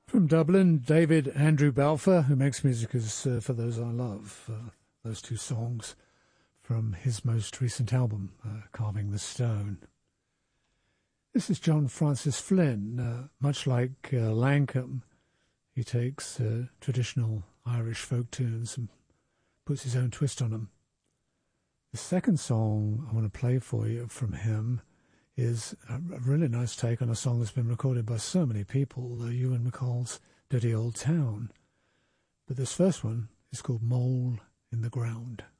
From Dublin, David Andrew Balfour, who makes music as For Those I Love. Those two songs from his most recent album, Carving the Stone. This is John Francis Flynn. Much like Lankum, he takes traditional Irish folk tunes and puts his own twist on them. The second song I want to play for you from him is a really nice take on a song that's been recorded by so many people, Ewan MacColl's Dirty Old Town. But this first one is called Mole in the Ground.